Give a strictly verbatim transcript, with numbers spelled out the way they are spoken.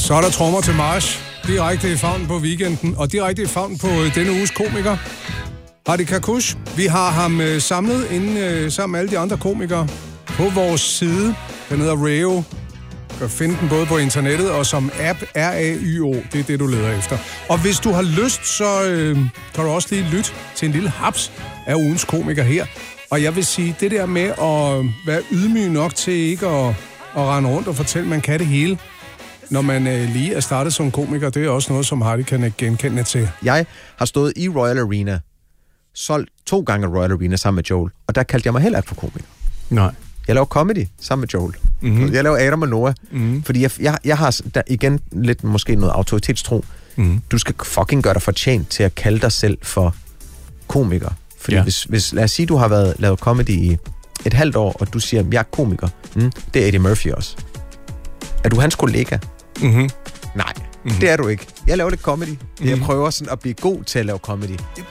Så er der trommer til march. Direkte i favnen på weekenden, og direkte i favnen på øh, denne uges komiker. Hadi Kakush. Vi har ham øh, samlet inden, øh, sammen med alle de andre komikere på vores side. Den hedder Rayo. Du kan finde den både på internettet og som app, R A Y O. Det er det, du leder efter. Og hvis du har lyst, så øh, kan du også lige lytte til en lille haps af ugens komiker her. Og jeg vil sige, det der med at være ydmyg nok til ikke at, at rende rundt og fortælle, at man kan det hele, når man øh, lige er startet som komiker, det er også noget, som Hardy kan genkende til. Jeg har stået i Royal Arena, solgt to gange Royal Arena sammen med Joel, og der kaldte jeg mig heller ikke for komiker. Nej. Jeg laver comedy sammen med Joel. Mm-hmm. Jeg laver Adam og Noah, mm-hmm. fordi jeg, jeg, jeg har der, igen lidt måske noget autoritetstro. Mm-hmm. Du skal fucking gøre dig fortjent til at kalde dig selv for komiker. Fordi ja. hvis, hvis, lad os sige, du har været lavet comedy i et halvt år, og du siger, jeg er komiker. Mm, det er Eddie Murphy også. Er du hans kollega? Mm-hmm. Nej, mm-hmm. det er du ikke. Jeg laver lidt comedy. Mm-hmm. Jeg prøver sådan at blive god til at lave comedy.